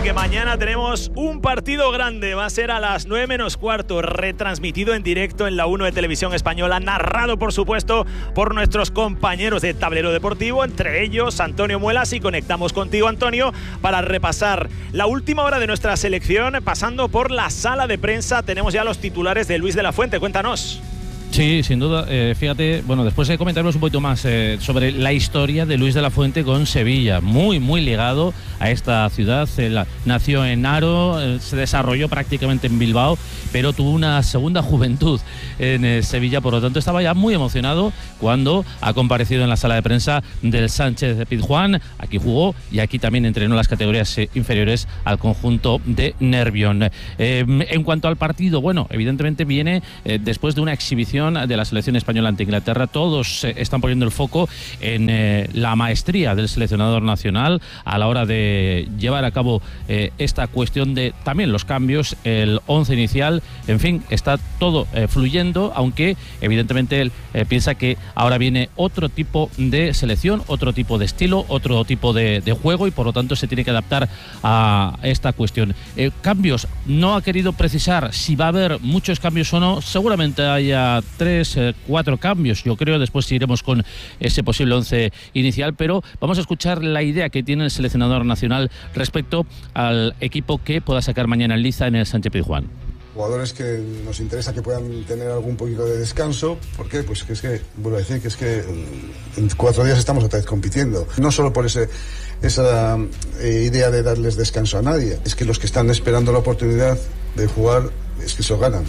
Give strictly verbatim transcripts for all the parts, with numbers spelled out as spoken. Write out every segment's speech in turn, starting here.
que mañana tenemos un partido grande. Va a ser a las nueve menos cuarto, retransmitido en directo en la uno de Televisión Española, narrado, por supuesto, por nuestros compañeros de Tablero Deportivo, entre ellos Antonio Muelas, y conectamos contigo, Antonio, para repasar la última hora de nuestra selección, pasando por la sala de prensa. Tenemos ya los titulares de Luis de la Fuente. Cuéntanos. Sí, sin duda. Eh, fíjate, bueno, después de comentarnos un poquito más eh, sobre la historia de Luis de la Fuente con Sevilla, muy, muy ligado a esta ciudad. Él nació en Haro, eh, se desarrolló prácticamente en Bilbao, pero tuvo una segunda juventud en eh, Sevilla, por lo tanto estaba ya muy emocionado cuando ha comparecido en la sala de prensa del Sánchez de Pizjuán. Aquí jugó y aquí también entrenó las categorías eh, inferiores al conjunto de Nervión. Eh, en cuanto al partido, bueno, evidentemente viene eh, después de una exhibición de la selección española ante Inglaterra. Todos eh, están poniendo el foco en eh, la maestría del seleccionador nacional a la hora de llevar a cabo eh, esta cuestión de también los cambios, el once inicial, en fin, está todo eh, fluyendo, aunque evidentemente él eh, piensa que ahora viene otro tipo de selección, otro tipo de estilo, otro tipo de, de juego, y por lo tanto se tiene que adaptar a esta cuestión. Eh, cambios, no ha querido precisar si va a haber muchos cambios o no. Seguramente haya tres, eh, cuatro cambios, yo creo. Después iremos con ese posible once inicial, pero vamos a escuchar la idea que tiene el seleccionador nacional respecto al equipo que pueda sacar mañana en liza en el Sánchez Pizjuán. Jugadores que nos interesa que puedan tener algún poquito de descanso. ¿Por qué? Pues que es que, vuelvo a decir, que es que en cuatro días estamos otra vez compitiendo. No solo por ese, esa eh, idea de darles descanso a nadie, es que los que están esperando la oportunidad de jugar, es que se lo ganan.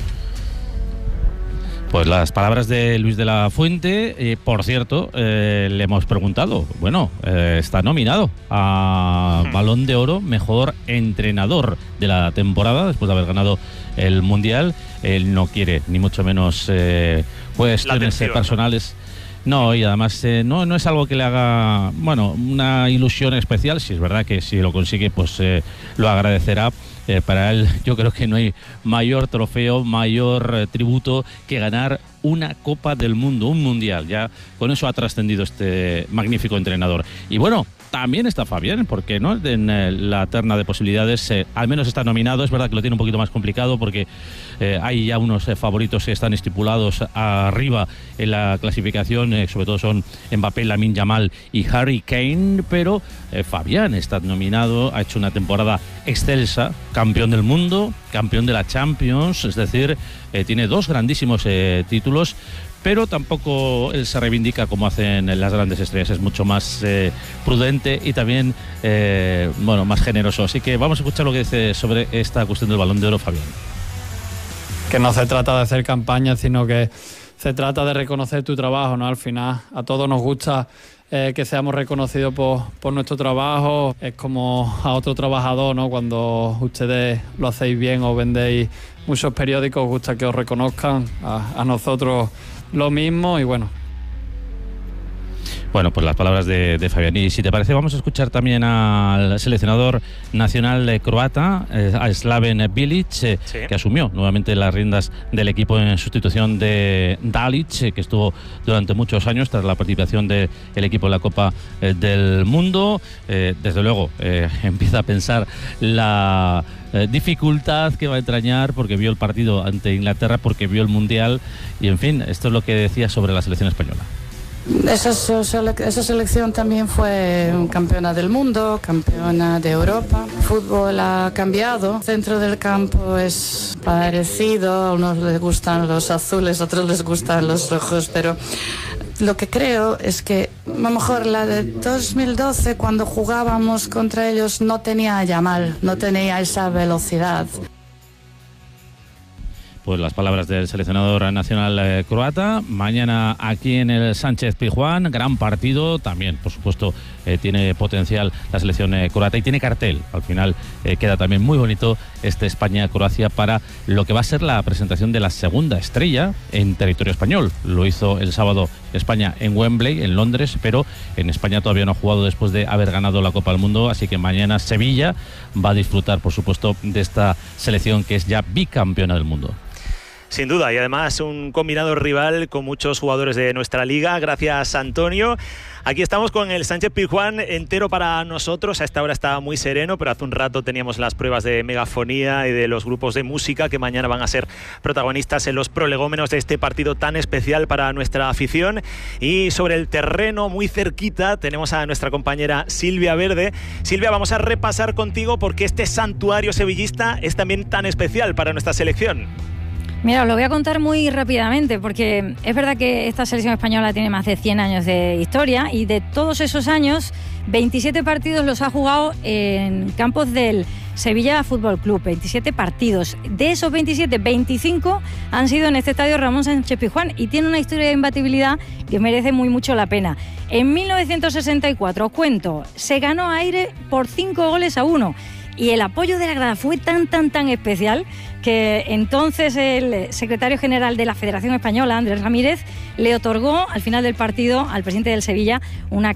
Pues las palabras de Luis de la Fuente. Eh, por cierto, eh, le hemos preguntado, bueno, eh, está nominado a Balón de Oro, mejor entrenador de la temporada, después de haber ganado el Mundial. Él no quiere, ni mucho menos, eh, cuestiones personales. No, y además eh, no, no es algo que le haga, bueno, una ilusión especial. Si es verdad que si lo consigue, pues eh, lo agradecerá. Eh, para él, yo creo que no hay mayor trofeo, mayor eh, tributo que ganar una Copa del Mundo, un Mundial. Ya con eso ha trascendido este magnífico entrenador. Y bueno, también está Fabián, porque no en eh, la terna de posibilidades, eh, al menos está nominado. Es verdad que lo tiene un poquito más complicado porque eh, hay ya unos eh, favoritos que están estipulados arriba en la clasificación, eh, sobre todo son Mbappé, Lamine Yamal y Harry Kane, pero eh, Fabián está nominado, ha hecho una temporada excelsa, campeón del mundo, campeón de la Champions, es decir, eh, tiene dos grandísimos eh, títulos, pero tampoco él se reivindica como hacen las grandes estrellas. Es mucho más eh, prudente y también eh, bueno, más generoso. Así que vamos a escuchar lo que dice sobre esta cuestión del Balón de Oro Fabián. Que no se trata de hacer campaña, sino que se trata de reconocer tu trabajo, ¿no? Al final a todos nos gusta eh, que seamos reconocidos por, por nuestro trabajo. Es como a otro trabajador, ¿no? Cuando ustedes lo hacéis bien o vendéis muchos periódicos, os gusta que os reconozcan. A, a nosotros lo mismo, y bueno. Bueno, pues las palabras de, de Fabián. Y si te parece, vamos a escuchar también al seleccionador nacional eh, croata, eh, a Slaven Bilic, eh, sí. que asumió nuevamente las riendas del equipo en sustitución de Dalic, eh, que estuvo durante muchos años tras la participación del equipo en la Copa eh, del Mundo. Eh, desde luego, eh, empieza a pensar la eh, dificultad que va a entrañar, porque vio el partido ante Inglaterra, porque vio el Mundial, y en fin, esto es lo que decía sobre la selección española. Esa, esa selección también fue campeona del mundo, campeona de Europa. El fútbol ha cambiado. El centro del campo es parecido. A unos les gustan los azules, a otros les gustan los rojos, pero lo que creo es que a lo mejor la de dos mil doce, cuando jugábamos contra ellos, no tenía a Yamal, no tenía esa velocidad. Pues las palabras del seleccionador nacional eh, croata. Mañana aquí en el Sánchez Pizjuán, gran partido. También, por supuesto, eh, tiene potencial la selección eh, croata y tiene cartel. Al final eh, queda también muy bonito este España-Croacia para lo que va a ser la presentación de la segunda estrella en territorio español. Lo hizo el sábado España en Wembley, en Londres, pero en España todavía no ha jugado después de haber ganado la Copa del Mundo. Así que mañana Sevilla va a disfrutar, por supuesto, de esta selección que es ya bicampeona del mundo. Sin duda, y además un combinado rival con muchos jugadores de nuestra liga. Gracias, Antonio. Aquí estamos con el Sánchez Pizjuán entero para nosotros. A esta hora está muy sereno, pero hace un rato teníamos las pruebas de megafonía y de los grupos de música que mañana van a ser protagonistas en los prolegómenos de este partido tan especial para nuestra afición. Y sobre el terreno, muy cerquita, tenemos a nuestra compañera Silvia Verde. Silvia, vamos a repasar contigo porque este santuario sevillista es también tan especial para nuestra selección. Mira, os lo voy a contar muy rápidamente porque es verdad que esta selección española tiene más de cien años de historia y de todos esos años, veintisiete partidos los ha jugado en campos del Sevilla Fútbol Club, veintisiete partidos. De esos veintisiete, veinticinco han sido en este estadio Ramón Sánchez Pizjuán y tiene una historia de imbatibilidad que merece muy mucho la pena. En mil novecientos sesenta y cuatro, os cuento, se ganó aire por cinco goles a uno. Y el apoyo de la grada fue tan, tan, tan especial que entonces el secretario general de la Federación Española, Andrés Ramírez, le otorgó al final del partido al presidente del Sevilla una